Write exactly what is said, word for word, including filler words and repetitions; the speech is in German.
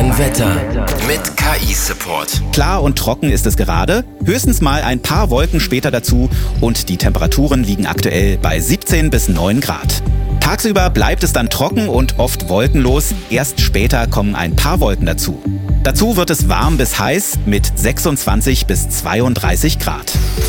Wetter mit K I-Support. Klar und trocken ist es gerade, höchstens mal ein paar Wolken später dazu und die Temperaturen liegen aktuell bei siebzehn bis neun Grad. Tagsüber bleibt es dann trocken und oft wolkenlos, erst später kommen ein paar Wolken dazu. Dazu wird es warm bis heiß mit sechsundzwanzig bis zweiunddreißig Grad.